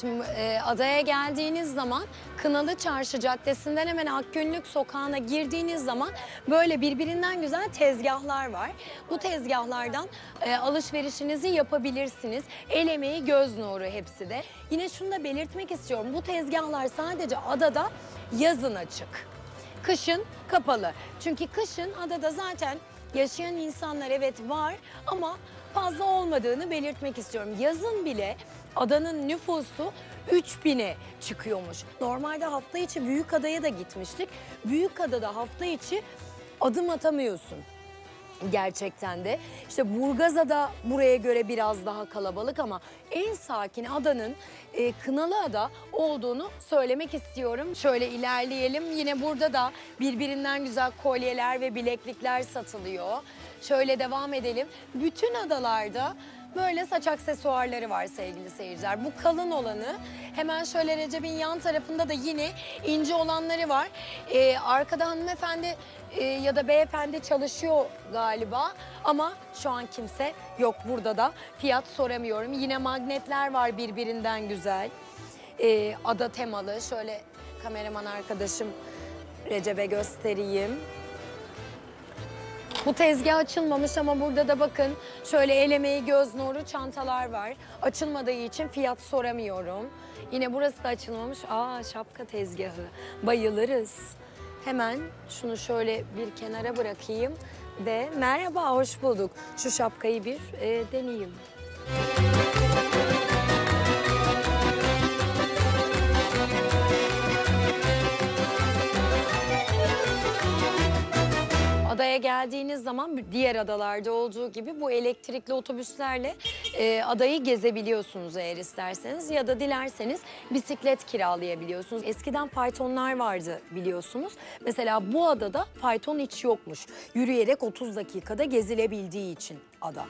Şimdi adaya geldiğiniz zaman Kınalı Çarşı Caddesi'nden hemen Akgünlük Sokağı'na girdiğiniz zaman böyle birbirinden güzel tezgahlar var. Bu tezgahlardan alışverişinizi yapabilirsiniz. El emeği, göz nuru hepsi de. Yine şunu da belirtmek istiyorum. Bu tezgahlar sadece adada yazın açık. Kışın kapalı. Çünkü kışın adada zaten yaşayan insanlar evet var ama fazla olmadığını belirtmek istiyorum. Yazın bile adanın nüfusu 3000'e çıkıyormuş. Normalde hafta içi Büyükada'ya da gitmiştik. Büyükada'da hafta içi adım atamıyorsun. Gerçekten de. İşte Burgazada buraya göre biraz daha kalabalık ama en sakin adanın Kınalıada olduğunu söylemek istiyorum. Şöyle ilerleyelim. Yine burada da birbirinden güzel kolyeler ve bileklikler satılıyor. Şöyle devam edelim. Bütün adalarda böyle saç aksesuarları var sevgili seyirciler. Bu kalın olanı, hemen şöyle Recep'in yan tarafında da yine ince olanları var. Arkada hanımefendi ya da beyefendi çalışıyor galiba ama şu an kimse yok burada da. Fiyat soramıyorum. Yine magnetler var birbirinden güzel. Ada temalı. Şöyle kameraman arkadaşım Recep'e göstereyim. Bu tezgah açılmamış ama burada da bakın şöyle el emeği, göz nuru çantalar var. Açılmadığı için fiyat soramıyorum. Yine burası da açılmamış. Şapka tezgahı. Bayılırız. Hemen şunu şöyle bir kenara bırakayım ve merhaba, hoş bulduk. Şu şapkayı bir deneyeyim. Adaya geldiğiniz zaman diğer adalarda olduğu gibi bu elektrikli otobüslerle adayı gezebiliyorsunuz eğer isterseniz ya da dilerseniz bisiklet kiralayabiliyorsunuz. Eskiden faytonlar vardı biliyorsunuz. Mesela bu adada fayton hiç yokmuş. Yürüyerek 30 dakikada gezilebildiği için ada.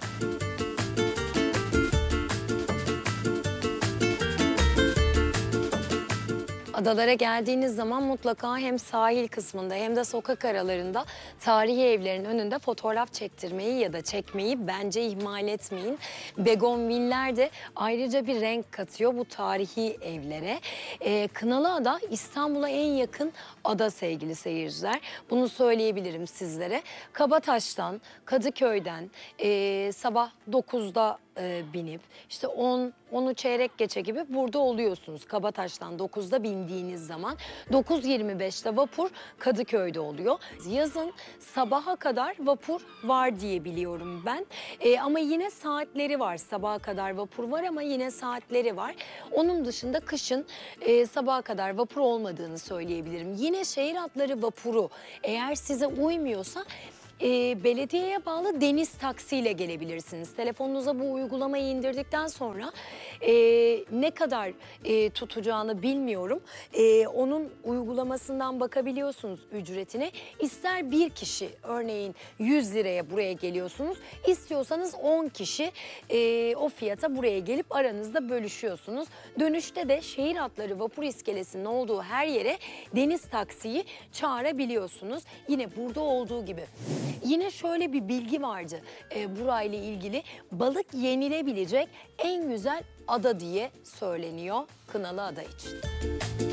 Adalara geldiğiniz zaman mutlaka hem sahil kısmında hem de sokak aralarında tarihi evlerin önünde fotoğraf çektirmeyi ya da çekmeyi bence ihmal etmeyin. Begonviller de ayrıca bir renk katıyor bu tarihi evlere. Kınalıada İstanbul'a en yakın ada sevgili seyirciler. Bunu söyleyebilirim sizlere. Kabataş'tan, Kadıköy'den sabah 9'da binip işte 10'u çeyrek geçe gibi burada oluyorsunuz. Kabataş'tan 9'da bindiğiniz zaman 9.25'te vapur Kadıköy'de oluyor. Yazın sabaha kadar vapur var diye biliyorum ben. Ama yine saatleri var. Sabaha kadar vapur var ama yine saatleri var. Onun dışında kışın sabaha kadar vapur olmadığını söyleyebilirim. Yine şehir hatları vapuru eğer size uymuyorsa belediyeye bağlı deniz taksiyle gelebilirsiniz. Telefonunuza bu uygulamayı indirdikten sonra ne kadar tutacağını bilmiyorum. Onun uygulamasından bakabiliyorsunuz ücretine. İster bir kişi örneğin 100 liraya buraya geliyorsunuz. İstiyorsanız 10 kişi o fiyata buraya gelip aranızda bölüşüyorsunuz. Dönüşte de şehir hatları vapur iskelesinin olduğu her yere deniz taksiyi çağırabiliyorsunuz. Yine burada olduğu gibi. Yine şöyle bir bilgi vardı burayla ilgili. Balık yenilebilecek en güzel ada diye söyleniyor Kınalıada için.